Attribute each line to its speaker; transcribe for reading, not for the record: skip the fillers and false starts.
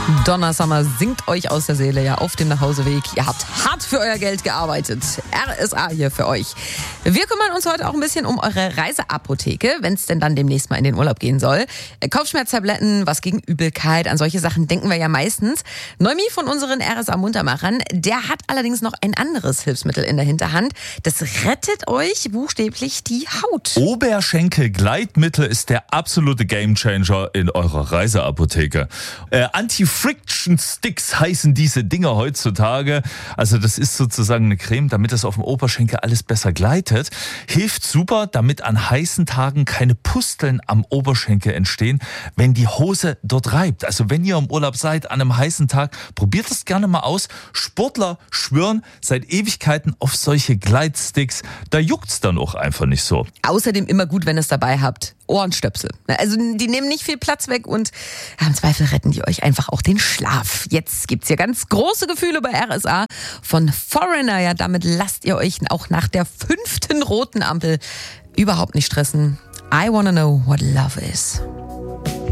Speaker 1: Donna Summer singt euch aus der Seele, ja, auf dem Nachhauseweg. Ihr habt hart für euer Geld gearbeitet. RSA hier für euch. Wir kümmern uns heute auch ein bisschen um eure Reiseapotheke, wenn es denn dann demnächst mal in den Urlaub gehen soll. Kopfschmerztabletten, was gegen Übelkeit, an solche Sachen denken wir ja meistens. Noemi von unseren RSA-Muntermachern, der hat allerdings noch ein anderes Hilfsmittel in der Hinterhand. Das rettet euch buchstäblich die Haut.
Speaker 2: Oberschenkel-Gleitmittel ist der absolute Gamechanger in eurer Reiseapotheke. Anti-Friction Sticks heißen diese Dinger heutzutage. Also das ist sozusagen eine Creme, damit es auf dem Oberschenkel alles besser gleitet. Hilft super, damit an heißen Tagen keine Pusteln am Oberschenkel entstehen, wenn die Hose dort reibt. Also wenn ihr im Urlaub seid an einem heißen Tag, probiert es gerne mal aus. Sportler schwören seit Ewigkeiten auf solche Gleitsticks. Da juckt's dann auch einfach nicht so.
Speaker 1: Außerdem immer gut, wenn ihr es dabei habt. Ohrenstöpsel. Also die nehmen nicht viel Platz weg und im Zweifel retten die euch einfach auch den Schlaf. Jetzt gibt's hier ganz große Gefühle bei RSA von Foreigner. Ja, damit lasst ihr euch auch nach der 5. roten Ampel überhaupt nicht stressen. I wanna know what love is.